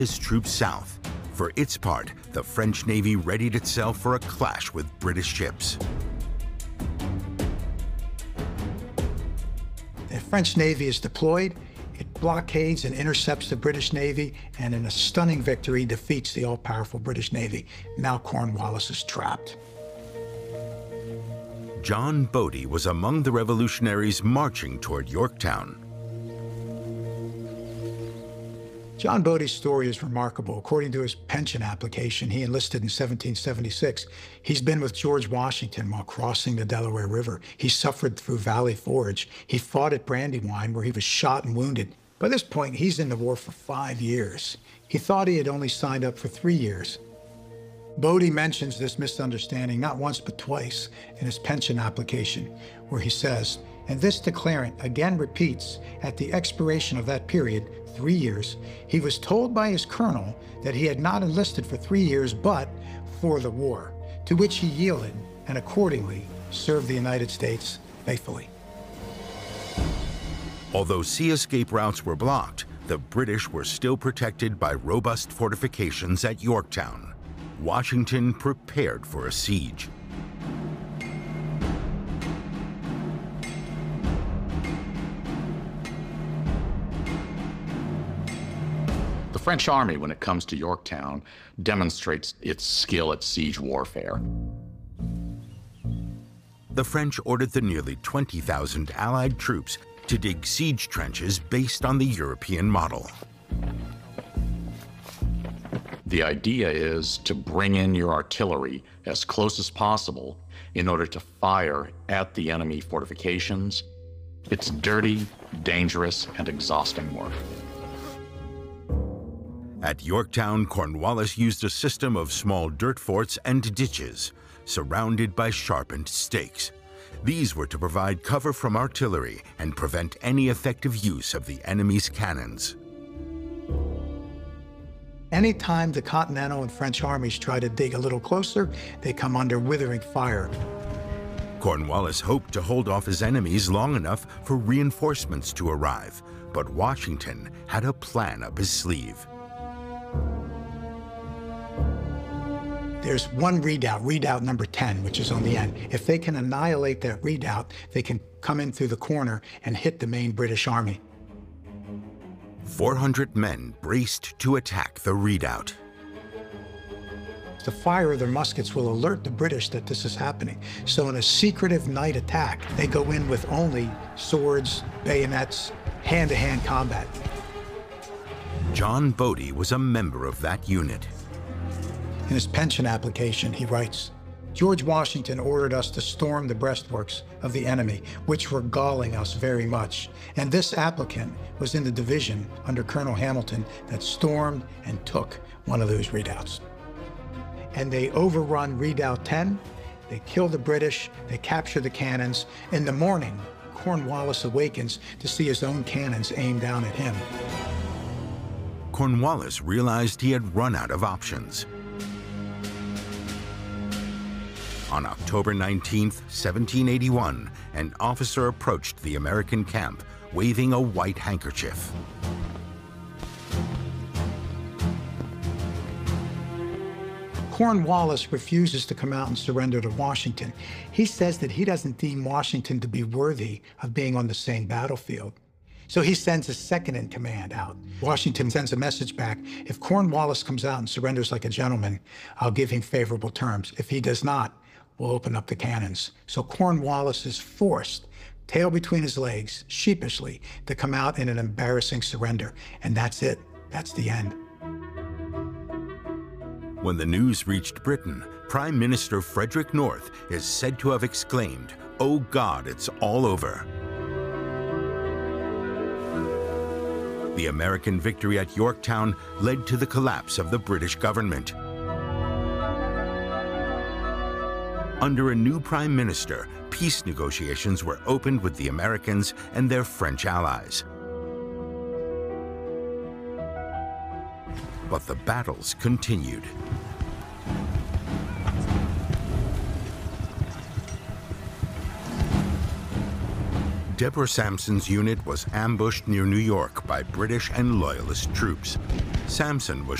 his troops south. For its part, the French Navy readied itself for a clash with British ships. The French Navy is deployed. It blockades and intercepts the British Navy, and in a stunning victory, defeats the all-powerful British Navy. Now Cornwallis is trapped. John Bodie was among the revolutionaries marching toward Yorktown. John Bodie's story is remarkable. According to his pension application, he enlisted in 1776. He's been with George Washington while crossing the Delaware River. He suffered through Valley Forge. He fought at Brandywine, where he was shot and wounded. By this point, he's in the war for 5 years. He thought he had only signed up for 3 years. Bodie mentions this misunderstanding not once but twice in his pension application, where he says, "And this declarant again repeats, at the expiration of that period, 3 years, he was told by his colonel that he had not enlisted for 3 years, but for the war, to which he yielded, and accordingly served the United States faithfully." Although sea escape routes were blocked, the British were still protected by robust fortifications at Yorktown. Washington prepared for a siege. The French army, when it comes to Yorktown, demonstrates its skill at siege warfare. The French ordered the nearly 20,000 Allied troops to dig siege trenches based on the European model. The idea is to bring in your artillery as close as possible in order to fire at the enemy fortifications. It's dirty, dangerous, and exhausting work. At Yorktown, Cornwallis used a system of small dirt forts and ditches, surrounded by sharpened stakes. These were to provide cover from artillery and prevent any effective use of the enemy's cannons. Anytime the Continental and French armies try to dig a little closer, they come under withering fire. Cornwallis hoped to hold off his enemies long enough for reinforcements to arrive, but Washington had a plan up his sleeve. There's one redoubt number 10, which is on the end. If they can annihilate that redoubt, they can come in through the corner and hit the main British army. 400 men braced to attack the redoubt. The fire of their muskets will alert the British that this is happening. So in a secretive night attack, they go in with only swords, bayonets, hand-to-hand combat. John Bodie was a member of that unit. In his pension application, he writes, "George Washington ordered us to storm the breastworks of the enemy, which were galling us very much. And this applicant was in the division under Colonel Hamilton that stormed and took one of those redoubts. And they overrun Redoubt 10, they kill the British, they capture the cannons. In the morning, Cornwallis awakens to see his own cannons aimed down at him." Cornwallis realized he had run out of options. On October 19, 1781, an officer approached the American camp, waving a white handkerchief. Cornwallis refuses to come out and surrender to Washington. He says that he doesn't deem Washington to be worthy of being on the same battlefield. So he sends a second-in-command out. Washington sends a message back: if Cornwallis comes out and surrenders like a gentleman, I'll give him favorable terms. If he does not, we'll open up the cannons. So Cornwallis is forced, tail between his legs, sheepishly, to come out in an embarrassing surrender. And that's it. That's the end. When the news reached Britain, Prime Minister Frederick North is said to have exclaimed, "Oh God, it's all over." The American victory at Yorktown led to the collapse of the British government. Under a new prime minister, peace negotiations were opened with the Americans and their French allies. But the battles continued. Deborah Sampson's unit was ambushed near New York by British and Loyalist troops. Sampson was